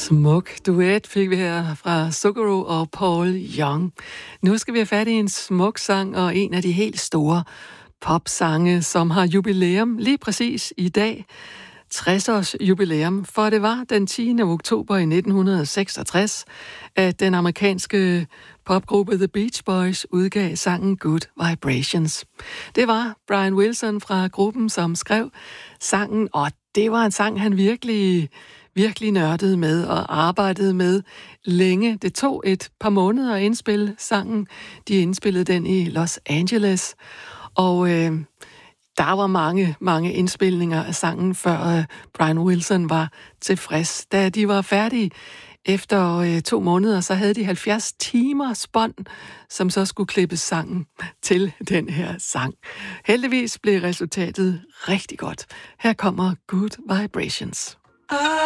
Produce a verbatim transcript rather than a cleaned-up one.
Smuk duet fik vi her fra Zucchero og Paul Young. Nu skal vi have fat i en smuk sang og en af de helt store popsange, som har jubilæum lige præcis i dag. tres års jubilæum, for det var den tiende oktober i nitten seksogtres, at den amerikanske popgruppe The Beach Boys udgav sangen Good Vibrations. Det var Brian Wilson fra gruppen, som skrev sangen, og det var en sang, han virkelig, virkelig nørdede med og arbejdede med længe. Det tog et par måneder at indspille sangen. De indspillede den i Los Angeles, og øh, der var mange, mange indspilninger af sangen, før øh, Brian Wilson var tilfreds. Da de var færdige efter øh, to måneder, så havde de halvfjerds timers bånd, som så skulle klippe sangen til den her sang. Heldigvis blev resultatet rigtig godt. Her kommer Good Vibrations.